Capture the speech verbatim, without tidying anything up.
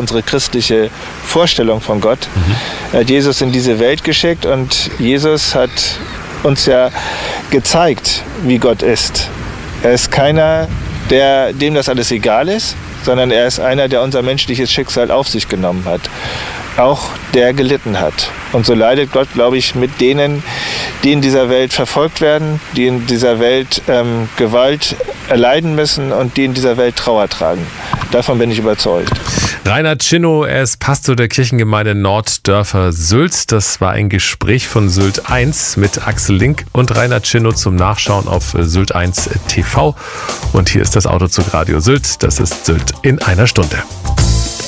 unsere christliche Vorstellung von Gott. Mhm. Er hat Jesus in diese Welt geschickt und Jesus hat uns ja gezeigt, wie Gott ist. Er ist keiner, der, dem das alles egal ist, sondern er ist einer, der unser menschliches Schicksal auf sich genommen hat. Auch der gelitten hat. Und so leidet Gott, glaube ich, mit denen, die in dieser Welt verfolgt werden, die in dieser Welt ähm, Gewalt erleiden müssen und die in dieser Welt Trauer tragen. Davon bin ich überzeugt. Reinhard Czinno, er ist Pastor der Kirchengemeinde Norddörfer Sylt. Das war ein Gespräch von Sylt eins mit Axel Link und Reinhard Czinno zum Nachschauen auf Sylt eins T V. Und hier ist das Autozug Radio Sylt. Das ist Sylt in einer Stunde.